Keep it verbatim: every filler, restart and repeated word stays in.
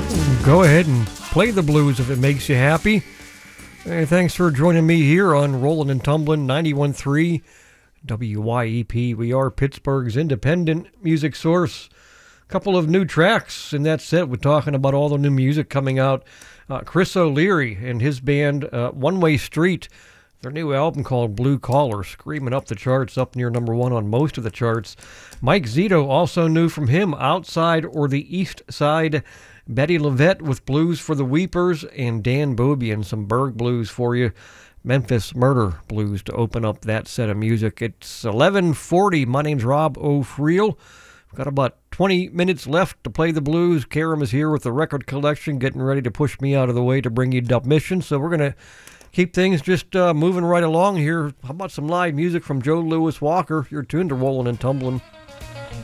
Go ahead and play the blues if it makes you happy. Hey, thanks for joining me here on Rollin' and Tumblin' ninety-one point three W Y E P. We are Pittsburgh's independent music source. A couple of new tracks in that set. We're talking about all the new music coming out. Uh, Chris O'Leary and his band uh, One Way Street, their new album called Blue Collar, screaming up the charts, up near number one on most of the charts. Mike Zito, also new from him, Outside or the East Side. Betty Levette with Blues for the Weepers, and Dan Bobian, some Berg blues for you. Memphis Murder Blues to open up that set of music. It's eleven forty. My name's Rob O'Friel. We've got about twenty minutes left to play the blues. Karam is here with the record collection, getting ready to push me out of the way to bring you Dub Mission. So we're going to keep things just uh, moving right along here. How about some live music from Joe Louis Walker? You're tuned to Rollin' and Tumblin'.